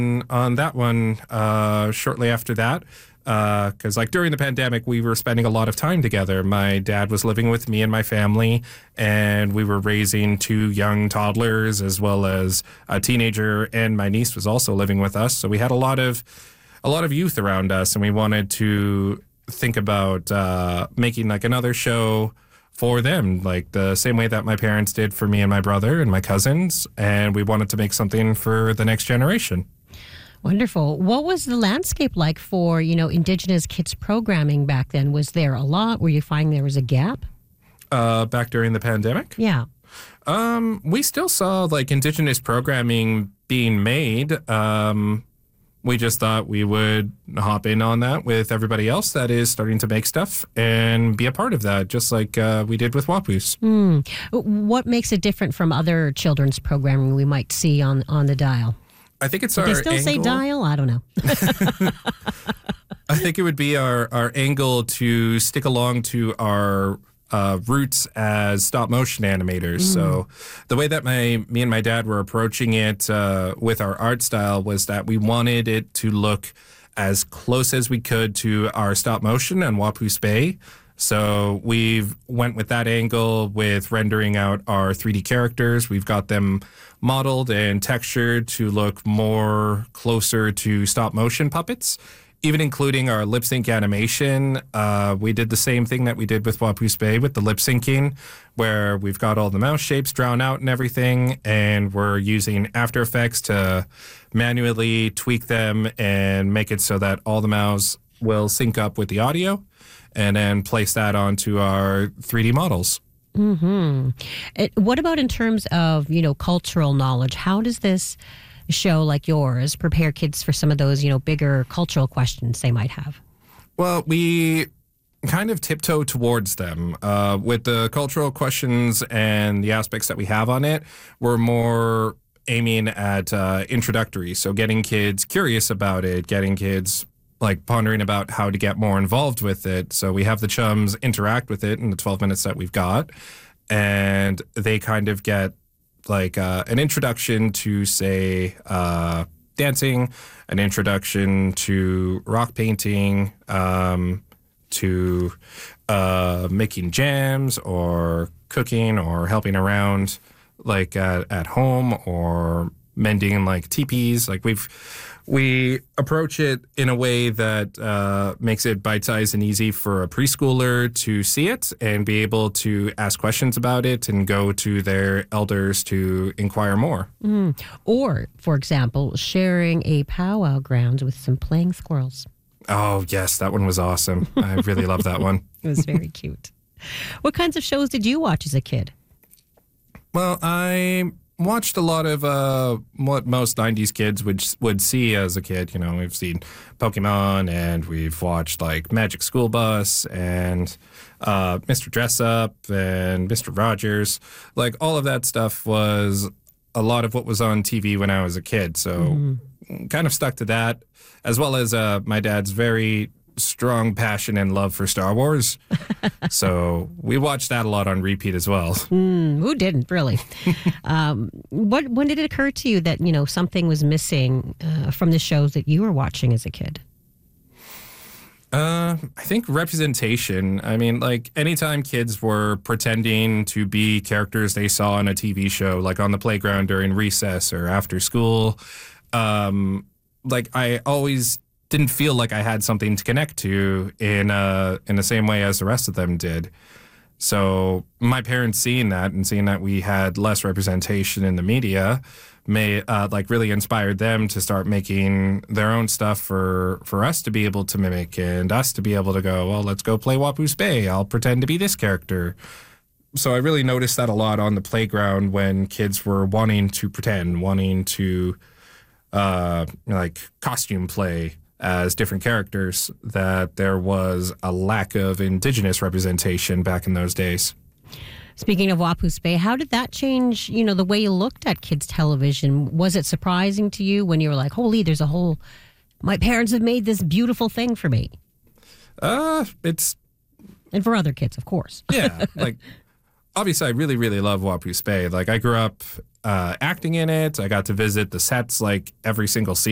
on that one shortly after that. Because like during the pandemic, we were spending a lot of time together. My dad was living with me and my family, and we were raising two young toddlers as well as a teenager, and my niece was also living with us. So we had a lot of youth around us, and we wanted to think about making like another show for them, like the same way that my parents did for me and my brother and my cousins, and we wanted to make something for the next generation. Wonderful. What was the landscape like for, Indigenous kids programming back then? Was there a lot? Were you finding there was a gap? Back during the pandemic? Yeah. We still saw like Indigenous programming being made. We just thought we would hop in on that with everybody else that is starting to make stuff and be a part of that, just like we did with Wapoos. What makes it different from other children's programming we might see on the dial? I think it's Did our they still say dial? I don't know. I think it would be our angle to stick along to our roots as stop motion animators. So the way that me and my dad were approaching it with our art style was that we wanted it to look as close as we could to our stop motion on Wapoos Bay. So we've went with that angle with rendering out our 3D characters. We've got them modeled and textured to look more closer to stop motion puppets, even including our lip sync animation. We did the same thing that we did with Wapoos Bay with the lip syncing, where we've got all the mouse shapes drawn out and everything, and we're using After Effects to manually tweak them and make it so that all the mouths will sync up with the audio, and then place that onto our 3D models. What about in terms of, cultural knowledge? How does this show like yours prepare kids for some of those, bigger cultural questions they might have? Well, we kind of tiptoe towards them. With the cultural questions and the aspects that we have on it, we're more aiming at introductory. So getting kids curious about it, getting kids like pondering about how to get more involved with it. So we have the chums interact with it in the 12 minutes that we've got, and they kind of get like an introduction to, say, dancing, an introduction to rock painting, to making jams or cooking or helping around like at home or mending like teepees. Like we approach it in a way that makes it bite-sized and easy for a preschooler to see it and be able to ask questions about it and go to their elders to inquire more. Or, for example, sharing a powwow grounds with some playing squirrels. Oh, yes, that one was awesome. I really love that one. It was very cute. What kinds of shows did you watch as a kid? Well, I watched a lot of what most 90s kids would see as a kid. We've seen Pokemon, and we've watched like Magic School Bus and Mr. Dress Up and Mr. Rogers. Like all of that stuff was a lot of what was on TV when I was a kid. So kind of stuck to that, as well as my dad's very strong passion and love for Star Wars. So we watched that a lot on repeat as well. Who didn't, really? When did it occur to you that, something was missing from the shows that you were watching as a kid? I think representation. I mean, like anytime kids were pretending to be characters they saw on a TV show, like on the playground during recess or after school, like I always didn't feel like I had something to connect to in the same way as the rest of them did. So my parents seeing that and seeing that we had less representation in the media really inspired them to start making their own stuff for us to be able to mimic and us to be able to go, well, let's go play Wapoos Bay. I'll pretend to be this character. So I really noticed that a lot on the playground when kids were wanting to pretend, wanting to like costume play as different characters, that there was a lack of Indigenous representation back in those days. Speaking of Wapoos Bay, how did that change, the way you looked at kids' television? Was it surprising to you when you were like, holy, my parents have made this beautiful thing for me? It's... And for other kids, of course. Yeah, like, obviously, I really, really love Wapoos Bay. Like, I grew up acting in it. I got to visit the sets, like, every single season.